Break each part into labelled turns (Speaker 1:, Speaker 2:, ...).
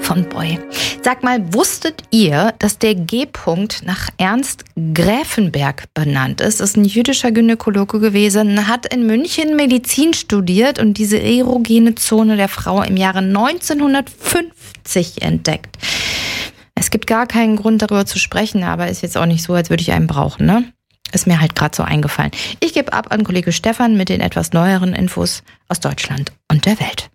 Speaker 1: von Boy. Sag mal, wusstet ihr, dass der G-Punkt nach Ernst Gräfenberg benannt ist? Das ist ein jüdischer Gynäkologe gewesen, hat in München Medizin studiert und diese erogene Zone der Frau im Jahre 1950 entdeckt. Es gibt gar keinen Grund, darüber zu sprechen, aber ist jetzt auch nicht so, als würde ich einen brauchen, ne? Ist mir halt gerade so eingefallen. Ich gebe ab an Kollege Stefan mit den etwas neueren Infos aus Deutschland und der Welt.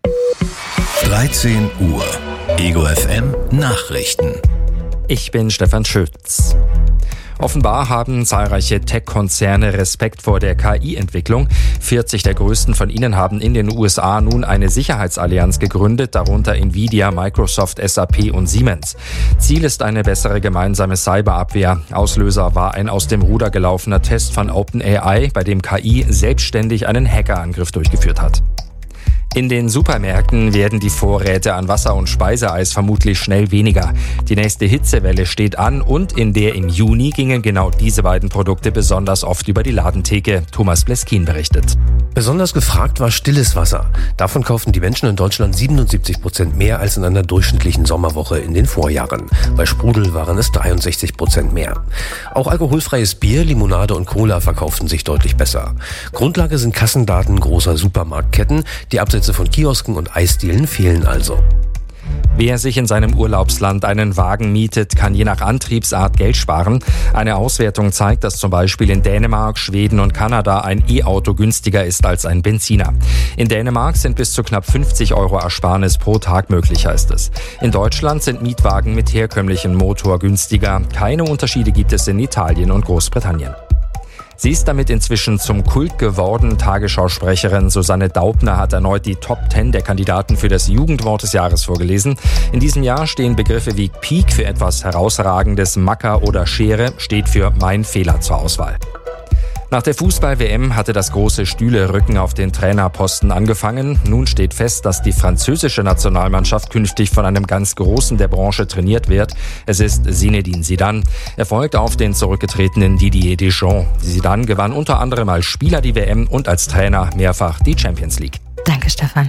Speaker 2: 13 Uhr. Ego FM Nachrichten.
Speaker 3: Ich bin Stefan Schütz. Offenbar haben zahlreiche Tech-Konzerne Respekt vor der KI-Entwicklung. 40 der größten von ihnen haben in den USA nun eine Sicherheitsallianz gegründet, darunter Nvidia, Microsoft, SAP und Siemens. Ziel ist eine bessere gemeinsame Cyberabwehr. Auslöser war ein aus dem Ruder gelaufener Test von OpenAI, bei dem KI selbstständig einen Hackerangriff durchgeführt hat. In den Supermärkten werden die Vorräte an Wasser- und Speiseeis vermutlich schnell weniger. Die nächste Hitzewelle steht an und in der im Juni gingen genau diese beiden Produkte besonders oft über die Ladentheke. Thomas Bleskin berichtet.
Speaker 4: Besonders gefragt war stilles Wasser. Davon kauften die Menschen in Deutschland 77% mehr als in einer durchschnittlichen Sommerwoche in den Vorjahren. Bei Sprudel waren es 63% mehr. Auch alkoholfreies Bier, Limonade und Cola verkauften sich deutlich besser. Grundlage sind Kassendaten großer Supermarktketten. Die Absätze von Kiosken und Eisdielen fehlen also.
Speaker 3: Wer sich in seinem Urlaubsland einen Wagen mietet, kann je nach Antriebsart Geld sparen. Eine Auswertung zeigt, dass zum Beispiel in Dänemark, Schweden und Kanada ein E-Auto günstiger ist als ein Benziner. In Dänemark sind bis zu knapp 50 € Ersparnis pro Tag möglich, heißt es. In Deutschland sind Mietwagen mit herkömmlichem Motor günstiger. Keine Unterschiede gibt es in Italien und Großbritannien. Sie ist damit inzwischen zum Kult geworden. Tagesschausprecherin Susanne Daubner hat erneut die Top 10 der Kandidaten für das Jugendwort des Jahres vorgelesen. In diesem Jahr stehen Begriffe wie Peak für etwas Herausragendes, Macker oder Schere steht für Mein Fehler zur Auswahl. Nach der Fußball-WM hatte das große Stühlerücken auf den Trainerposten angefangen. Nun steht fest, dass die französische Nationalmannschaft künftig von einem ganz Großen der Branche trainiert wird. Es ist Zinedine Zidane. Er folgt auf den zurückgetretenen Didier Deschamps. Zidane gewann unter anderem als Spieler die WM und als Trainer mehrfach die Champions League.
Speaker 1: Danke, Stefan.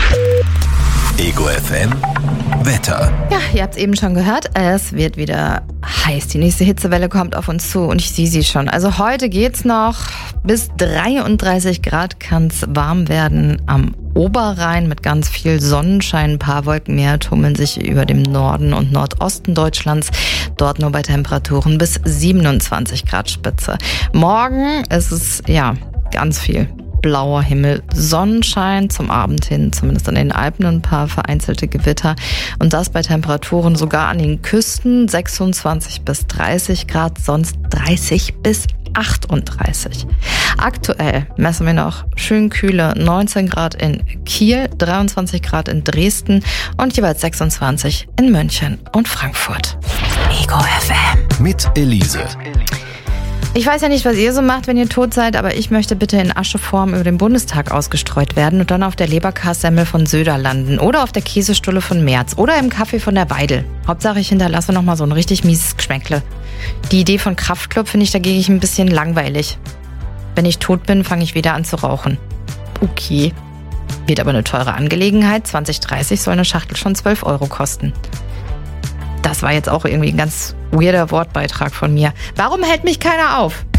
Speaker 2: Ego FM Wetter.
Speaker 1: Ja, ihr habt es eben schon gehört, es wird wieder heiß. Die nächste Hitzewelle kommt auf uns zu und ich sehe sie schon. Also heute geht's noch bis 33 Grad, kann es warm werden am Oberrhein mit ganz viel Sonnenschein. Ein paar Wolken mehr tummeln sich über dem Norden und Nordosten Deutschlands. Dort nur bei Temperaturen bis 27 Grad Spitze. Morgen ist es ganz viel blauer Himmel, Sonnenschein zum Abend hin, zumindest an den Alpen ein paar vereinzelte Gewitter und das bei Temperaturen sogar an den Küsten 26 bis 30 Grad, sonst 30 bis 38. Aktuell messen wir noch schön kühle 19 Grad in Kiel, 23 Grad in Dresden und jeweils 26 in München und Frankfurt. Ego FM.
Speaker 2: Mit Elise.
Speaker 1: Ich weiß ja nicht, was ihr so macht, wenn ihr tot seid, aber ich möchte bitte in Ascheform über den Bundestag ausgestreut werden und dann auf der Leberkassemmel von Söder landen oder auf der Käsestulle von Merz oder im Kaffee von der Weidel. Hauptsache ich hinterlasse nochmal so ein richtig mieses Geschmäckle. Die Idee von Kraftklub finde ich dagegen ein bisschen langweilig. Wenn ich tot bin, fange ich wieder an zu rauchen. Okay. Wird aber eine teure Angelegenheit. 2030 soll eine Schachtel schon 12 € kosten. Das war jetzt auch irgendwie ein ganz weirder Wortbeitrag von mir. Warum hält mich keiner auf?